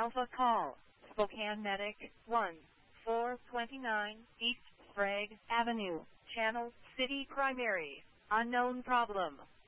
Alpha Call, Spokane Medic 1, 429 East Sprague Avenue, Channel City Primary, unknown problem.